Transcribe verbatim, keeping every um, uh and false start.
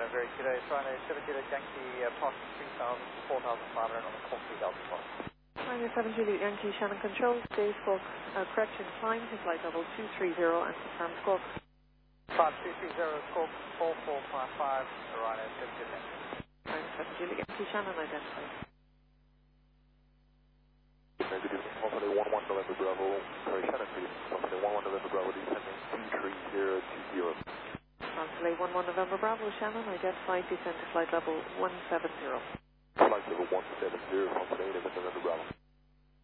very good. It's Ryanair seven Juliet Yankee, uh, parking three thousand, four thousand five hundred on the Coffee Delta Flight. Ryanair seven Juliet Yankee, Shannon Control, Dave Squawk, uh, correction climb to flight level two three zero and confirm Squawk. Five two three zero, Squawk four four five five, Ryanair seven Juliet Yankee. Ryanair seven Juliet Yankee, Shannon identified. Company one one November Bravo, sorry, Shannon please. Company one one November Bravo, descending two three zero two zero. Constellate one one November Bravo, Shannon identified, descend to flight level one seven zero. Flight level one seven zero, Company November Bravo.